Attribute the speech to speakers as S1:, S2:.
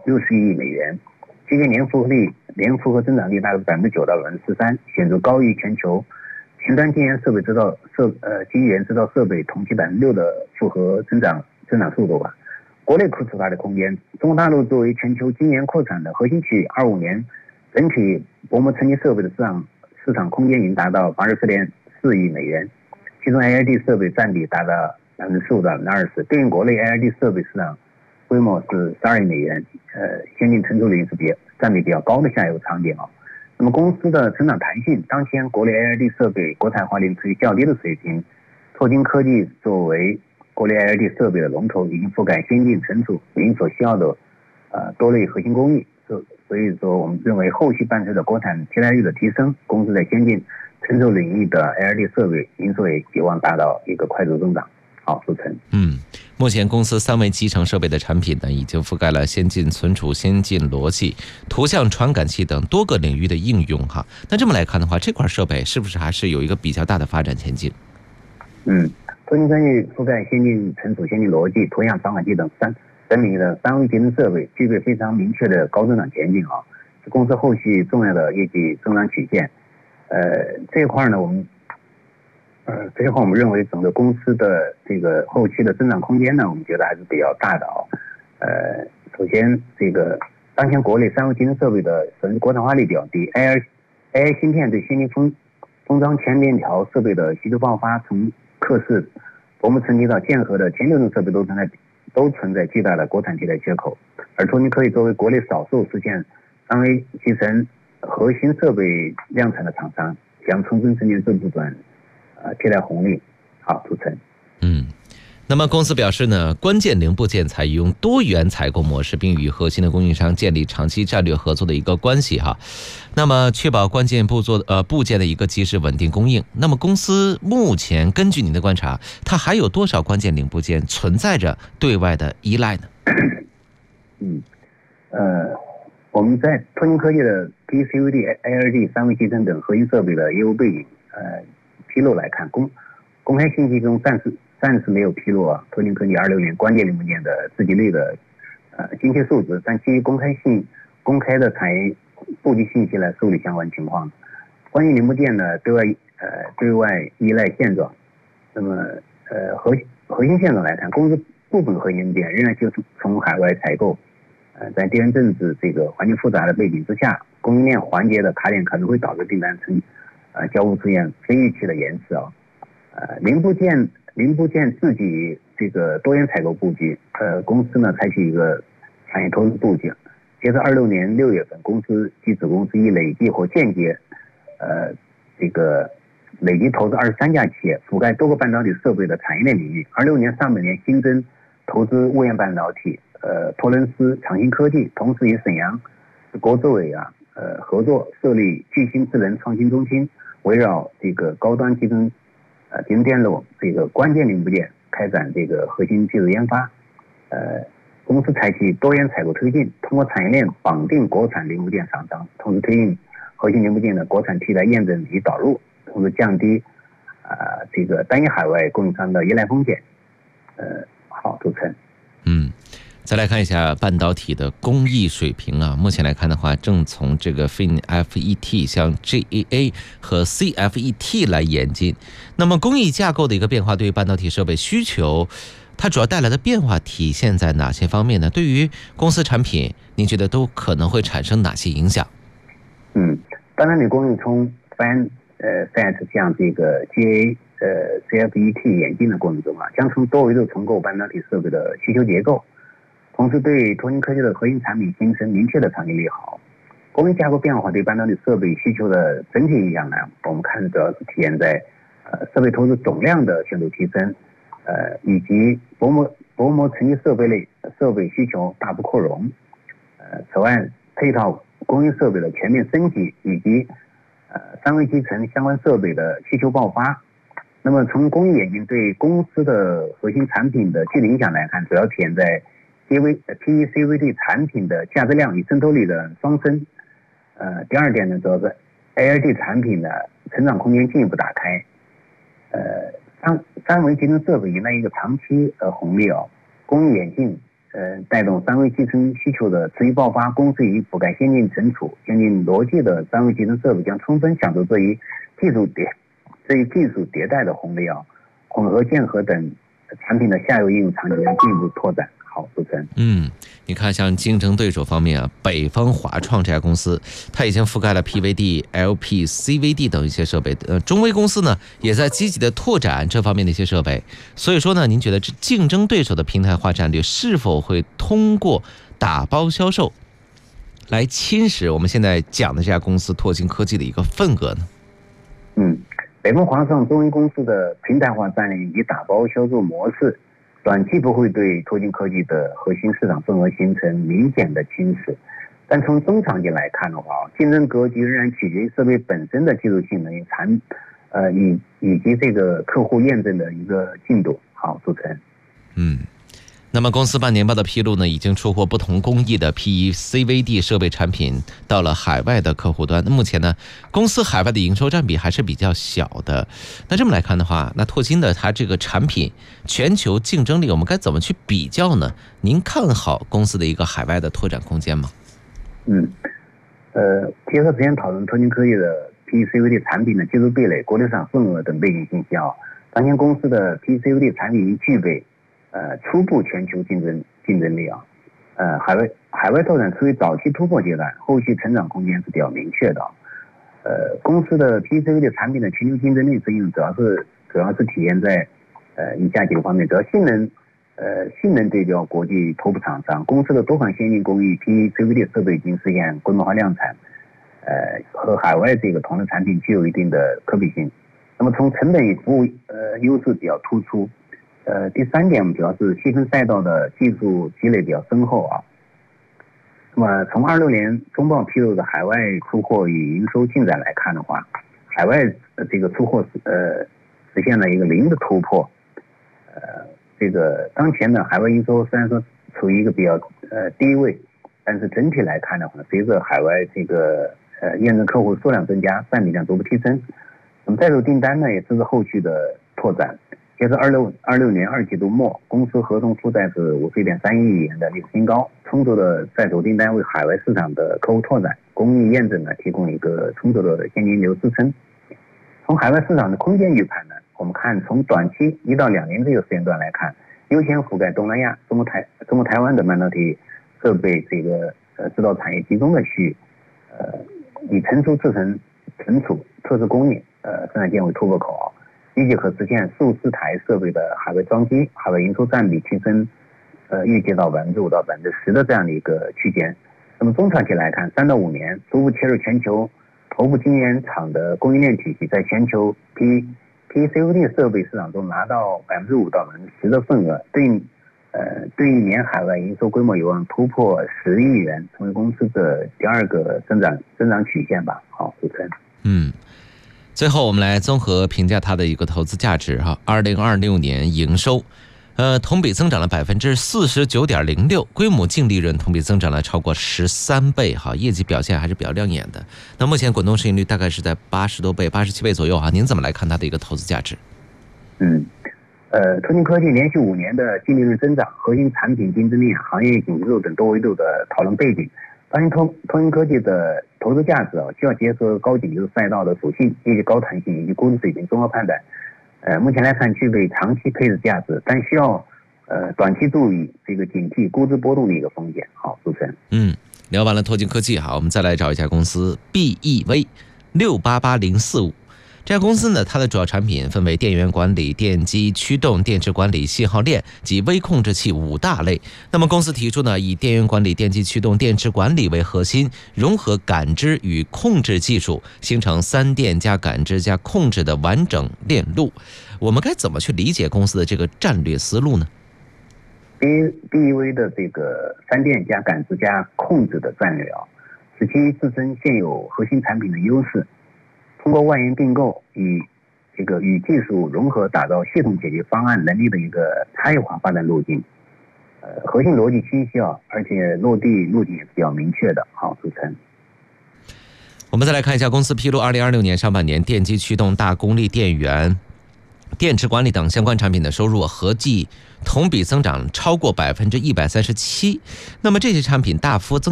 S1: $60亿，这个年复合增长率大概9%到13%，显著高于全球前端晶圆设备晶圆制造设备同期6%的复合增长速度吧。国内可触发的空间，中国大陆作为全球晶圆扩产的核心区域，25年整体薄膜成绩设备的市场空间已经达到$84.4亿，其中 LED 设备占比达到15%到20%，对应国内 LED 设备市场规模是$12亿，先进成熟领域是占比比较高的下游场景。那么公司的成长弹性，当前国内 LED 设备国产化率处于较低的水平，拓晶科技作为国内 LED 设备的龙头，已经覆盖先进成熟领域所需要的多类核心工艺，所以说我们认为后续伴随着国产替代率的提升，公司在先进成熟领域的 LED 设备营收也有望达到一个快速增长。好，主持人。
S2: 目前公司三维集成设备的产品呢，已经覆盖了先进存储、先进逻辑、图像传感器等多个领域的应用哈。那这么来看的话，这块设备是不是还是有一个比较大的发展前景？
S1: 拓晶科技覆盖先进存储、先进逻辑、图像传感器等领域的三维集成设备，具备非常明确的高增长前景是公司后续重要的业绩增长曲线。这一块呢，我们认为整个公司的这个后期的增长空间呢，我们觉得还是比较大的首先，这个当前国内三维集成设备的国产化率比较低 ，AI 芯片对先进封装全链条设备的需求爆发，从刻式薄膜成级到键合的前流动设备都存在巨大的国产替代缺口，而拓晶科技作为国内少数实现三维集成核心设备量产的厂商，将充分承接这部分替代红利。好，主持人。
S2: 那么公司表示呢，关键零部件采用多元采购模式，并与核心的供应商建立长期战略合作的一个关系哈。那么确保关键部件的一个及时稳定供应。那么公司目前根据您的观察，它还有多少关键零部件存在着对外的依赖呢？
S1: 我们在拓晶科技的 PCVD、LED 三维集成等核心设备的业务背景披露来看，公开信息中暂时没有披露拓晶科技26年关键零部件的自给率的精确数值，但基于公开的产业布局信息来梳理相关情况。关于零部件呢，对外依赖现状。那么核心现状来看，公司部分核心零部件仍然就从海外采购。在地缘政治这个环境复杂的背景之下，供应链环节的卡点可能会导致订单交付出现非预期的延迟零部件自己这个多元采购布局，公司呢采取一个产业投资布局。截至26年6月份，公司及子公司已累计或间接累计投资23家企业，覆盖多个半导体设备的产业链领域。26年上半年新增投资钨源半导体、托伦斯、长兴科技，同时与沈阳国资委合作设立巨星智能创新中心，围绕这个高端集成电路这个关键零部件开展这个核心技术研发。公司采取多元采购推进，通过产业链绑定国产零部件厂商，同时推进核心零部件的国产替代验证与导入，同时降低这个单一海外供应商的依赖风险。好，主持人。
S2: 再来看一下半导体的工艺水平目前来看的话，正从这个 FinFET 向 GAA 和 CFET 来演进。那么工艺架构的一个变化，对于半导体设备需求，它主要带来的变化体现在哪些方面呢？对于公司产品，您觉得都可能会产生哪些影响？
S1: 半导体工艺从 FinFET 向这个 GAA CFET 演进的过程中将从多维度重构半导体设备的需求结构，同时对拓晶科技的核心产品形成明确的长期利好。工艺架构变化对半导体设备需求的整体影响呢，我们看主要是体现在设备投资总量的显著提升，以及薄膜成级设备需求大幅扩容。此外，配套工艺设备的全面升级，以及三维集成相关设备的需求爆发。那么从工艺演进对公司的核心产品的具体影响来看，主要体现在PECVD 产品的价值量与渗透率的双升。第二点呢，主要是 LED 产品的成长空间进一步打开。三维集成设备迎来一个长期红利工艺演进带动三维集成需求的持续爆发，公司已覆盖先进存储、先进逻辑的三维集成设备，将充分享受这一技术迭代的红利啊，混合建合等产品的下游应用场景将进一步拓展。好，主持人。
S2: 你看，像竞争对手方面啊，北方华创这家公司，它已经覆盖了 PVD、LP、CVD 等一些设备。中微公司呢，也在积极的拓展这方面的一些设备。所以说呢，您觉得这竞争对手的平台化战略是否会通过打包销售来侵蚀我们现在讲的这家公司拓金科技的一个份额呢？
S1: 北方华创、中微公司的平台化战略以及打包销售模式，短期不会对拓金科技的核心市场份额形成明显的侵蚀，但从中长期来看的话，竞争格局仍然取决于设备本身的技术性能以及这个客户验证的一个进度。好，主持人。
S2: 那么公司半年报的披露呢，已经出货不同工艺的 PECVD 设备产品到了海外的客户端。那目前呢，公司海外的营收占比还是比较小的。那这么来看的话，那拓金的它这个产品全球竞争力，我们该怎么去比较呢？您看好公司的一个海外的拓展空间吗？
S1: 结合之前讨论拓金科技的 PECVD 产品的技术壁垒、国内市场份额等背景信息啊，当前公司的 PECVD 产品已具备初步全球竞争力啊，海外拓展处于早期突破阶段，后续成长空间是比较明确的。公司的 PECVD 产品的全球竞争力主要是体现在以下几个方面，主要性能对标国际头部厂商，公司的多款先进工艺 PECVD 设备已经实现规模化量产，和海外这个同类产品具有一定的可比性。那么从成本与服务优势比较突出。第三点主要是细分赛道的技术积累比较深厚啊。那么从26年中报披露的海外出货与营收进展来看的话，海外这个出货实现了一个零的突破。这个当前的海外营收虽然说处于一个比较低位，但是整体来看的话，随着海外这个验证客户数量增加，占比量逐步提升，那么在手订单呢也支持后续的拓展。截至26年2季度末，公司合同负债是51.3亿元的历史新高，充足的在手订单为海外市场的客户拓展、工艺验证呢提供一个充足的现金流支撑。从海外市场的空间预判呢，我们看从短期1到2年这个时间段来看，优先覆盖东南亚、中国台湾的半导体设备这个制造产业集中的区域，以成熟制程、存储、特殊工艺生产线为突破口，预计可实现数十台设备的海外装机、海外营收占比提升，预计到5%到10%的这样的一个区间。那么中长期来看，3到5年逐步切入全球头部晶圆厂的供应链体系，在全球 PECVD 设备市场中拿到5%到10%的份额，对一年海外营收规模有望突破10亿元，成为公司的第二个增长曲线吧。好，主持人。
S2: 最后我们来综合评价它的一个投资价值哈。2026年营收，同比增长了49.06%，规模净利润同比增长了超过13倍哈，业绩表现还是比较亮眼的。那目前滚动市盈率大概是在80多倍、87倍左右哈，您怎么来看它的一个投资价值？
S1: 拓金科技连续5年的净利润增长、核心产品竞争力、行业紧密度等多维度的讨论背景，当前拓金科技的投资价值需要结合高景气赛道的属性以及高弹性以及估值水平综合判断。目前来看具备长期配置价值，但需要短期注意这个警惕估值波动的一个风险。好，主持人。
S2: 聊完了拓金科技，好，我们再来找一家公司 BEV 688045。这家公司呢，它的主要产品分为电源管理、电机驱动、电池管理、信号链及微控制器5大类。那么公司提出呢，以电源管理、电机驱动、电池管理为核心，融合感知与控制技术，形成3电加感知加控制的完整链路。我们该怎么去理解公司的这个战略思路呢
S1: ？BEV 的这个3电加感知加控制的战略是基于自身现有核心产品的优势，通过外延并购与技术融合，打造系统解决方案能力的一个差异化发展路径。核心逻辑清晰而且落地路径也是比较明确的。好，主持人。
S2: 我们再来看一下公司披露2026年上半年电机驱动大功率电源电池管理等相关产品的收入合计同比增长超过137%。那么这些产品大幅增